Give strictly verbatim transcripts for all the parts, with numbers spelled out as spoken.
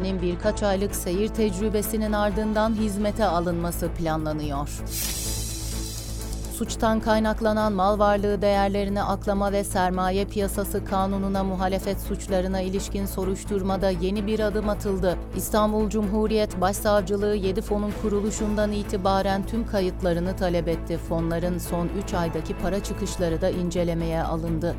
Mersin'in birkaç aylık seyir tecrübesinin ardından hizmete alınması planlanıyor. Suçtan kaynaklanan mal varlığı değerlerini aklama ve sermaye piyasası kanununa muhalefet suçlarına ilişkin soruşturmada yeni bir adım atıldı. İstanbul Cumhuriyet Başsavcılığı yedi fonun kuruluşundan itibaren tüm kayıtlarını talep etti. Fonların son üç aydaki para çıkışları da incelemeye alındı.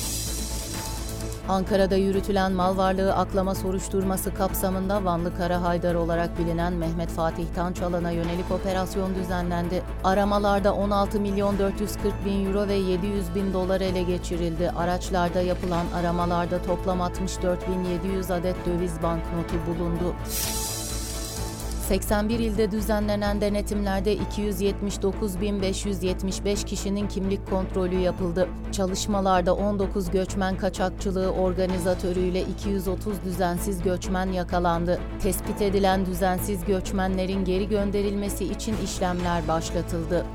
Ankara'da yürütülen mal varlığı aklama soruşturması kapsamında Vanlı Kara Haydar olarak bilinen Mehmet Fatih Tançalan'a yönelik operasyon düzenlendi. Aramalarda on altı milyon dört yüz kırk bin euro ve yedi yüz bin dolar ele geçirildi. Araçlarda yapılan aramalarda toplam altmış dört bin yedi yüz adet döviz banknotu bulundu. seksen bir ilde düzenlenen denetimlerde iki yüz yetmiş dokuz bin beş yüz yetmiş beş kişinin kimlik kontrolü yapıldı. Çalışmalarda on dokuz göçmen kaçakçılığı organizatörüyle iki yüz otuz düzensiz göçmen yakalandı. Tespit edilen düzensiz göçmenlerin geri gönderilmesi için işlemler başlatıldı.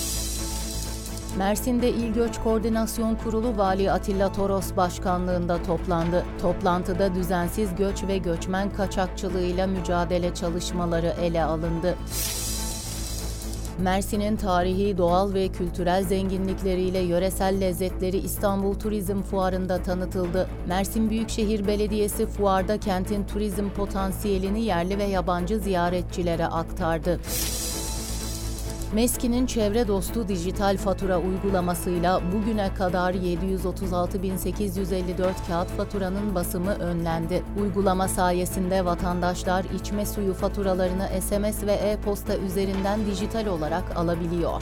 Mersin'de İl Göç Koordinasyon Kurulu Vali Atilla Toros başkanlığında toplandı. Toplantıda düzensiz göç ve göçmen kaçakçılığıyla mücadele çalışmaları ele alındı. Mersin'in tarihi, doğal ve kültürel zenginlikleriyle yöresel lezzetleri İstanbul Turizm Fuarı'nda tanıtıldı. Mersin Büyükşehir Belediyesi fuarda kentin turizm potansiyelini yerli ve yabancı ziyaretçilere aktardı. Meski'nin çevre dostu dijital fatura uygulamasıyla bugüne kadar yedi yüz otuz altı bin sekiz yüz elli dört kağıt faturanın basımı önlendi. Uygulama sayesinde vatandaşlar içme suyu faturalarını S M S ve e-posta üzerinden dijital olarak alabiliyor.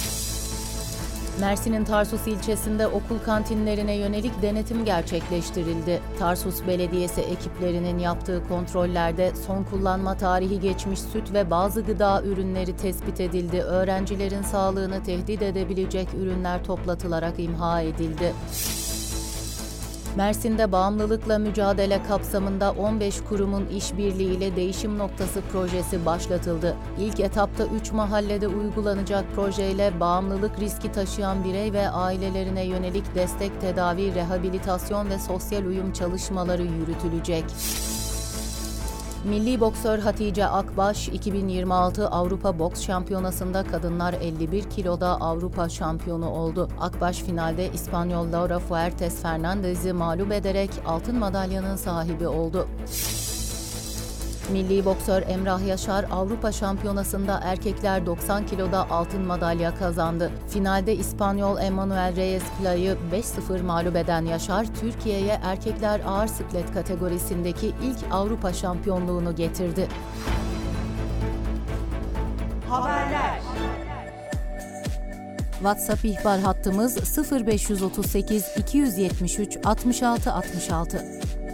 Mersin'in Tarsus ilçesinde okul kantinlerine yönelik denetim gerçekleştirildi. Tarsus Belediyesi ekiplerinin yaptığı kontrollerde son kullanma tarihi geçmiş süt ve bazı gıda ürünleri tespit edildi. Öğrencilerin sağlığını tehdit edebilecek ürünler toplatılarak imha edildi. Mersin'de bağımlılıkla mücadele kapsamında on beş kurumun işbirliğiyle Değişim Noktası projesi başlatıldı. İlk etapta üç mahallede uygulanacak projeyle bağımlılık riski taşıyan birey ve ailelerine yönelik destek, tedavi, rehabilitasyon ve sosyal uyum çalışmaları yürütülecek. Milli boksör Hatice Akbaş, iki bin yirmi altı Avrupa Boks Şampiyonası'nda kadınlar elli bir kiloda Avrupa şampiyonu oldu. Akbaş finalde İspanyol Laura Fuertes Fernandez'i mağlup ederek altın madalyanın sahibi oldu. Milli boksör Emrah Yaşar Avrupa Şampiyonası'nda erkekler doksan kiloda altın madalya kazandı. Finalde İspanyol Emmanuel Reyes Play'ı beş sıfır mağlup eden Yaşar, Türkiye'ye erkekler ağır siklet kategorisindeki ilk Avrupa şampiyonluğunu getirdi. Haberler. WhatsApp ihbar hattımız sıfır beş otuz sekiz iki yüz yetmiş üç altmış altı altmış altı.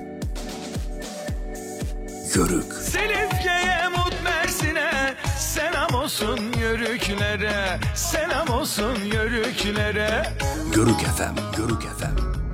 Yörük. Silifke'ye mut Mersin'e selam olsun yörüklere, selam olsun yörüklere. Yörük F M, Yörük F M.